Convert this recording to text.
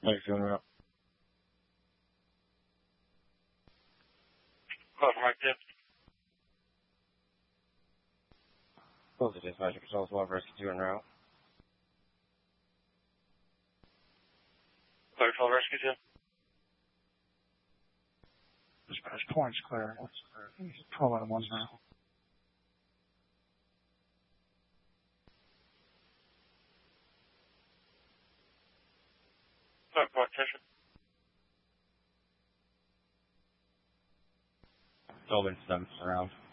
How you feeling about? Right there. Close to dispatch, Patrol 12, Rescue 2 en route. 12 Rescue 2. Dispatch points clear. 12 out of 1 now. Partition. 12 and 7 around.